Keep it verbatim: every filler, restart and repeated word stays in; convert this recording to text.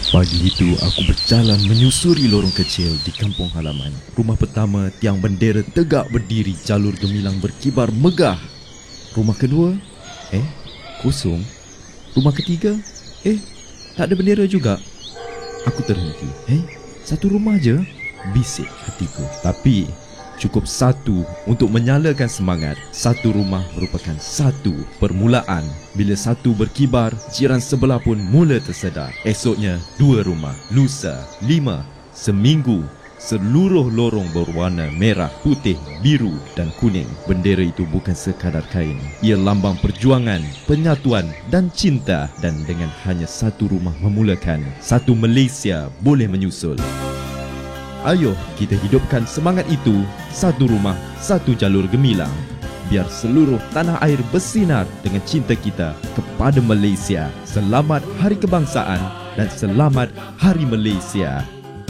Pagi itu aku berjalan menyusuri lorong kecil di kampung halaman. Rumah pertama tiang bendera tegak berdiri, jalur gemilang berkibar megah. Rumah kedua, eh, kosong. Rumah ketiga, eh, tak ada bendera juga. Aku terhenti. Eh, satu rumah je, bisik hatiku. Tapi cukup satu untuk menyalakan semangat. Satu rumah merupakan satu permulaan. Bila satu berkibar, jiran sebelah pun mula tersedar. Esoknya, dua rumah. Lusa, lima. Seminggu, seluruh lorong berwarna merah, putih, biru dan kuning. Bendera itu bukan sekadar kain. Ia lambang perjuangan, penyatuan dan cinta. Dan dengan hanya satu rumah memulakan, satu Malaysia boleh menyusul. Ayo kita hidupkan semangat itu. Satu rumah, satu jalur gemilang. Biar seluruh tanah air bersinar dengan cinta kita kepada Malaysia. Selamat Hari Kebangsaan dan selamat Hari Malaysia.